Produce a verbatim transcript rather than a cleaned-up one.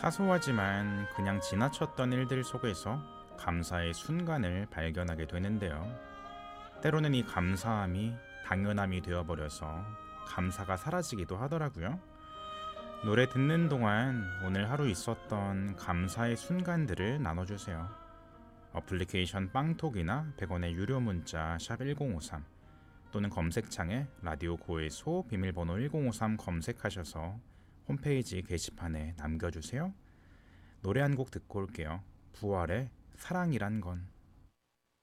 사소하지만 그냥 지나쳤던 일들 속에서 감사의 순간을 발견하게 되는데요. 때로는 이 감사함이 당연함이 되어버려서 감사가 사라지기도 하더라고요. 노래 듣는 동안 오늘 하루 있었던 감사의 순간들을 나눠주세요. 어플리케이션 빵톡이나 백 원의 유료 문자 샵 일공오삼 또는 검색창에 라디오 고해소 비밀번호 일공오삼 검색하셔서 홈페이지 게시판에 남겨주세요. 노래 한 곡 듣고 올게요. 부활의 사랑이란 건.